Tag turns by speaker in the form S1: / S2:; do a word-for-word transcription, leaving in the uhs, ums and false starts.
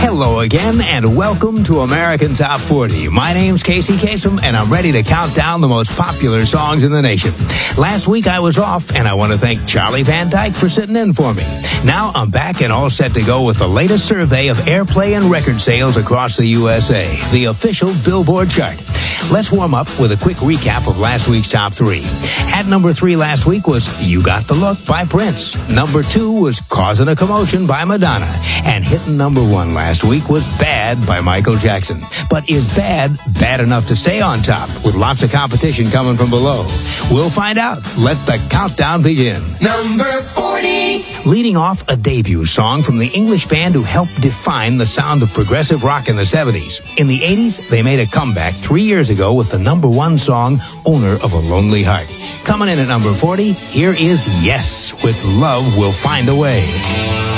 S1: Hello again, and welcome to American Top forty. My name's Casey Kasem, and I'm ready to count down the most popular songs in the nation. Last week I was off, and I want to thank Charlie Van Dyke for sitting in for me. Now I'm back and all set to go with the latest survey of airplay and record sales across the U S A, the official Billboard chart. Let's warm up with a quick recap of last week's top three. At number three last week was You Got the Look by Prince. Number two was Causing a Commotion by Madonna. And hitting number one last week was Bad by Michael Jackson. But is Bad bad enough to stay on top with lots of competition coming from below? We'll find out. Let the countdown begin.
S2: Number forty.
S1: Leading off, a debut song from the English band who helped define the sound of progressive rock in the seventies. In the eighties, they made a comeback three years ago with the number one song, Owner of a Lonely Heart. Coming in at number forty, here is Yes with Love Will Find a Way.